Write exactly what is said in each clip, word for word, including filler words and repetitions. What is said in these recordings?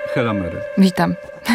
Hela Mary. Witam.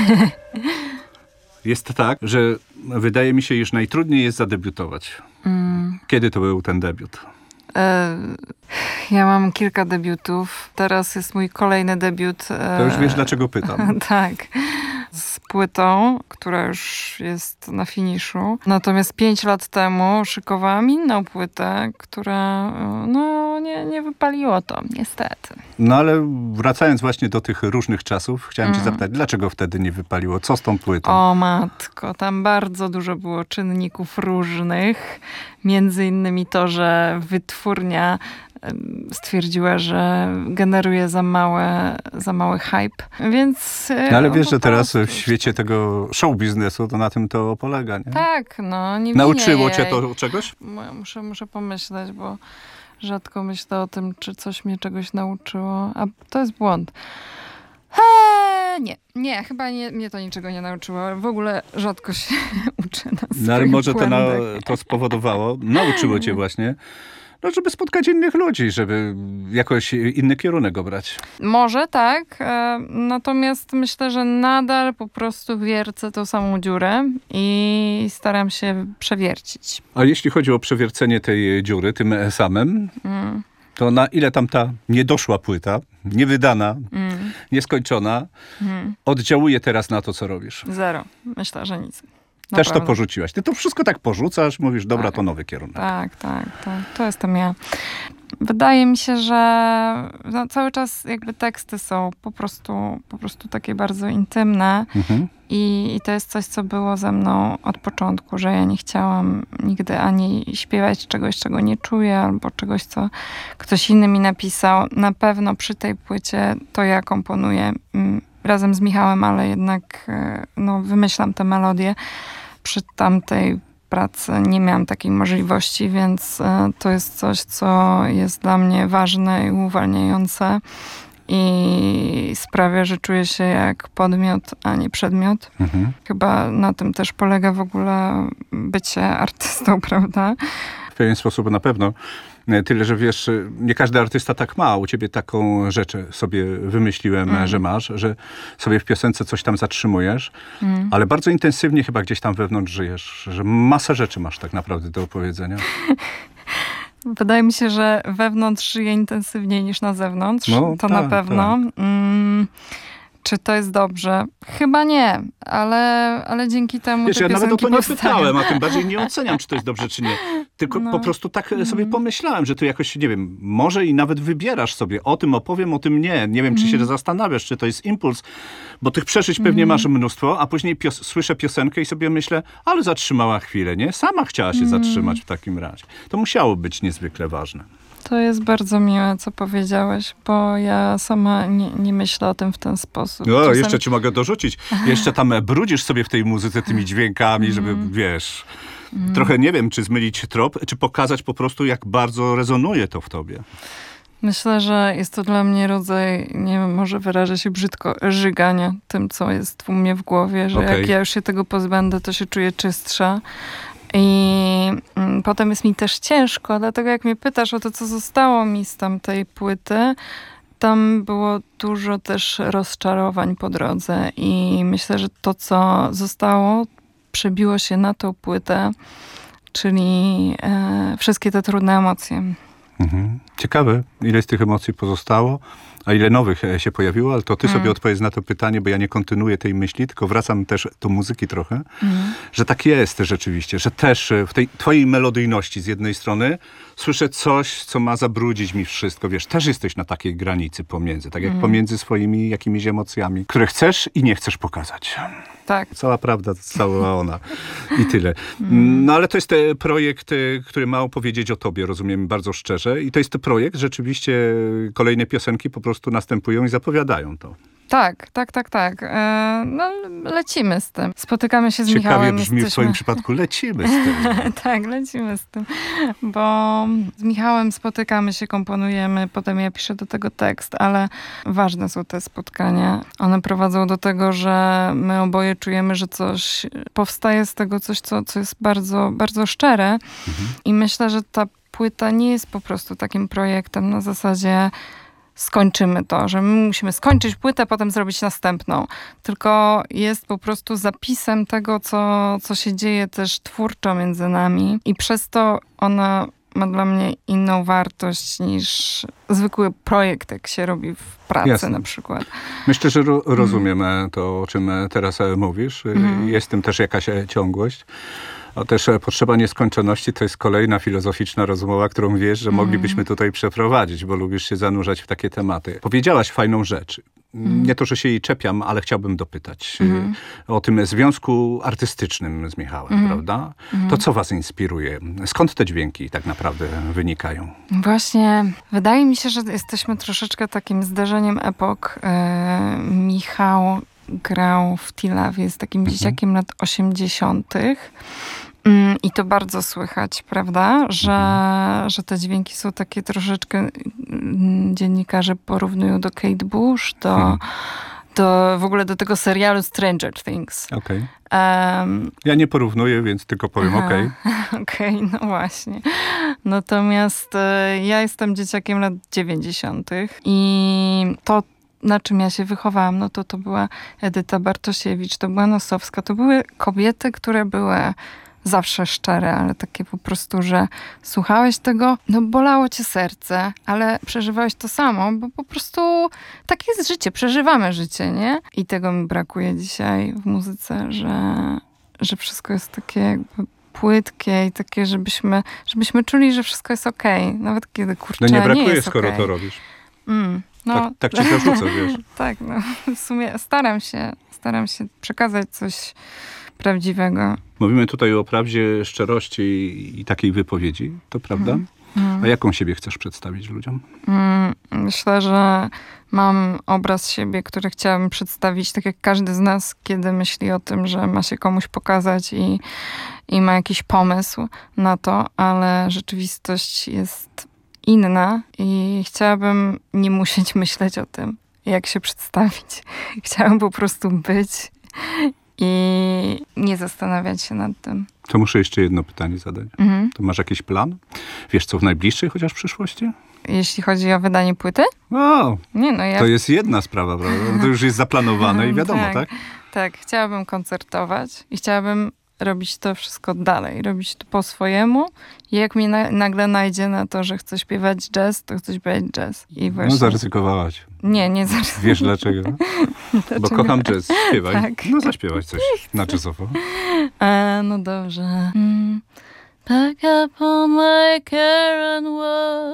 Jest tak, że wydaje mi się, iż najtrudniej jest zadebiutować. Mm. Kiedy to był ten debiut? E, ja mam kilka debiutów. Teraz jest mój kolejny debiut. E, to już wiesz, dlaczego pytam. Tak. Z płytą, która już jest na finiszu. Natomiast pięć lat temu szykowałam inną płytę, która no nie, nie wypaliło to, niestety. No ale wracając właśnie do tych różnych czasów, chciałem mm. cię zapytać, dlaczego wtedy nie wypaliło? Co z tą płytą? O matko, tam bardzo dużo było czynników różnych. Między innymi to, że wytwórnia stwierdziła, że generuje za, małe, za mały hype, więc... No ale wiesz, że teraz w świecie tego show biznesu to na tym to polega, nie? Tak, no nie Nauczyło jej. cię to czegoś? Muszę, muszę pomyśleć, bo rzadko myślę o tym, czy coś mnie czegoś nauczyło, a to jest błąd. Eee, nie, nie, chyba nie, mnie to niczego nie nauczyło. W ogóle rzadko się uczę na swoich No ale może to, na, błędach. to spowodowało, nauczyło cię właśnie, no, żeby spotkać innych ludzi, żeby jakoś inny kierunek obrać. Może tak, e, natomiast myślę, że nadal po prostu wiercę tą samą dziurę i staram się przewiercić. A jeśli chodzi o przewiercenie tej dziury tym samym, mm. to na ile tam ta niedoszła płyta, niewydana, mm. nieskończona, mm. oddziałuje teraz na to, co robisz? Zero. Myślę, że nic. Też Naprawdę. to porzuciłaś. Ty to wszystko tak porzucasz, mówisz, dobra, tak, to nowy kierunek. Tak, tak, tak. To jestem ja. Wydaje mi się, że no, cały czas jakby teksty są po prostu, po prostu takie bardzo intymne mhm. I, i to jest coś, co było ze mną od początku, że ja nie chciałam nigdy ani śpiewać czegoś, czego nie czuję, albo czegoś, co ktoś inny mi napisał. Na pewno przy tej płycie to ja komponuję razem z Michałem, ale jednak no, wymyślam te melodie. Przy tamtej pracy nie miałam takiej możliwości, więc to jest coś, co jest dla mnie ważne i uwalniające i sprawia, że czuję się jak podmiot, a nie przedmiot. Mhm. Chyba na tym też polega w ogóle bycie artystą, prawda? W pewien sposób na pewno. Tyle, że wiesz, nie każdy artysta tak ma. U ciebie taką rzecz sobie wymyśliłem, mm. że masz, że sobie w piosence coś tam zatrzymujesz, mm. ale bardzo intensywnie chyba gdzieś tam wewnątrz żyjesz, że masę rzeczy masz tak naprawdę do opowiedzenia. Wydaje mi się, że wewnątrz żyję intensywniej niż na zewnątrz. No, to tak, na pewno. Tak. Mm. Czy to jest dobrze? Chyba nie, ale, ale dzięki temu Wiesz, te ja nawet o to nie powstają. pytałem, a tym bardziej nie oceniam, czy to jest dobrze, czy nie. Tylko no. po prostu tak mm. sobie pomyślałem, że tu jakoś, nie wiem, może i nawet wybierasz sobie, o tym opowiem, o tym nie. Nie wiem, czy mm. się zastanawiasz, czy to jest impuls, bo tych przeżyć pewnie mm. masz mnóstwo, a później pios- słyszę piosenkę i sobie myślę, ale zatrzymała chwilę, nie? Sama chciała się mm. zatrzymać w takim razie. To musiało być niezwykle ważne. To jest bardzo miłe, co powiedziałeś, bo ja sama nie, nie myślę o tym w ten sposób. No, Czasami... jeszcze ci mogę dorzucić. Jeszcze tam brudzisz sobie w tej muzyce tymi dźwiękami, żeby, mm. wiesz, mm. trochę nie wiem, czy zmylić trop, czy pokazać po prostu, jak bardzo rezonuje to w tobie. Myślę, że jest to dla mnie rodzaj, nie wiem, może wyrażę się brzydko, żygania tym, co jest u mnie w głowie, że okay. jak ja już się tego pozbędę, to się czuję czystsza. I potem jest mi też ciężko, dlatego jak mnie pytasz o to, co zostało mi z tamtej płyty, tam było dużo też rozczarowań po drodze i myślę, że to, co zostało, przebiło się na tą płytę, czyli e, wszystkie te trudne emocje. Mhm. Ciekawe, ile z tych emocji pozostało, a ile nowych się pojawiło, ale to ty mm. sobie odpowiedz na to pytanie, bo ja nie kontynuuję tej myśli, tylko wracam też do muzyki trochę, mm. że tak jest rzeczywiście, że też w tej twojej melodyjności z jednej strony słyszę coś, co ma zabrudzić mi wszystko, wiesz, też jesteś na takiej granicy pomiędzy, tak jak mm. pomiędzy swoimi jakimiś emocjami, które chcesz i nie chcesz pokazać. Tak. Cała prawda, cała ona i tyle. Mm. No ale to jest ten projekt, który ma opowiedzieć o tobie, rozumiem, bardzo szczerze i to jest ten projekt, rzeczywiście kolejne piosenki po prostu następują i zapowiadają to. Tak, tak, tak, tak. E, no, lecimy z tym. Spotykamy się z Ciekawie Michałem. Ciekawie brzmi jesteśmy... w twoim przypadku, lecimy z tym. Tak, lecimy z tym. Bo z Michałem spotykamy się, komponujemy, potem ja piszę do tego tekst, ale ważne są te spotkania. One prowadzą do tego, że my oboje czujemy, że coś powstaje z tego, coś, co, co jest bardzo, bardzo szczere. Mhm. I myślę, że ta płyta nie jest po prostu takim projektem na zasadzie skończymy to, że my musimy skończyć płytę, potem zrobić następną. Tylko jest po prostu zapisem tego, co, co się dzieje też twórczo między nami i przez to ona ma dla mnie inną wartość niż zwykły projekt, jak się robi w pracy Jasne. na przykład. Myślę, że ro- rozumiem mm. to, o czym teraz mówisz. Mm. Jest w tym też jakaś ciągłość. A też potrzeba nieskończoności to jest kolejna filozoficzna rozmowa, którą wiesz, że moglibyśmy tutaj przeprowadzić, bo lubisz się zanurzać w takie tematy. Powiedziałaś fajną rzecz. Mm. Nie to, że się jej czepiam, ale chciałbym dopytać mm. o tym związku artystycznym z Michałem, mm. prawda? Mm. To co was inspiruje? Skąd te dźwięki tak naprawdę wynikają? Właśnie, wydaje mi się, że jesteśmy troszeczkę takim zderzeniem epok. Yy, Michał grał w Tilawie z takim mhm. dzieciakiem lat osiemdziesiątych. I to bardzo słychać, prawda? Że, mhm. że te dźwięki są takie troszeczkę, dziennikarze porównują do Kate Bush, do, mhm. do w ogóle do tego serialu Stranger Things. Okej. Okay. Um, ja nie porównuję, więc tylko powiem okej. Okay. Okej, okay, no właśnie. Natomiast e, ja jestem dzieciakiem lat dziewięćdziesiątych i to, na czym ja się wychowałam, no to to była Edyta Bartosiewicz, to była Nosowska, to były kobiety, które były zawsze szczere, ale takie po prostu, że słuchałeś tego, no bolało cię serce, ale przeżywałeś to samo, bo po prostu takie jest życie, przeżywamy życie, nie? I tego mi brakuje dzisiaj w muzyce, że, że wszystko jest takie jakby płytkie i takie, żebyśmy, żebyśmy czuli, że wszystko jest okej. Okay. Nawet kiedy, kurczę, no nie brakuje, nie jest skoro okay. to robisz. Mm, no. Tak, tak ci zarzucę, wiesz. Tak, no w sumie staram się, staram się przekazać coś prawdziwego. Mówimy tutaj o prawdzie, szczerości i, i takiej wypowiedzi, to prawda? Mm. Mm. A jaką siebie chcesz przedstawić ludziom? Mm, myślę, że mam obraz siebie, który chciałabym przedstawić, tak jak każdy z nas, kiedy myśli o tym, że ma się komuś pokazać i, i ma jakiś pomysł na to, ale rzeczywistość jest inna i chciałabym nie musieć myśleć o tym, jak się przedstawić. Chciałabym po prostu być i nie zastanawiać się nad tym. To muszę jeszcze jedno pytanie zadać. Mhm. To masz jakiś plan? Wiesz, co w najbliższej chociaż przyszłości? Jeśli chodzi o wydanie płyty? O, nie, no ja... to jest jedna sprawa, prawda? To już jest zaplanowane i wiadomo, tak? Tak, tak. Chciałabym koncertować i chciałabym robić to wszystko dalej, robić to po swojemu i jak mnie na, nagle najdzie na to, że chcę śpiewać jazz, to chcę śpiewać jazz. I właśnie... No zaryzykowałaś. Nie, nie zaryzykowałam. Wiesz dlaczego? dlaczego? Bo kocham jazz. Śpiewaj. Tak. No zaśpiewać coś na jazzowo. A, no dobrze. Mm. Back up on my Karen wall.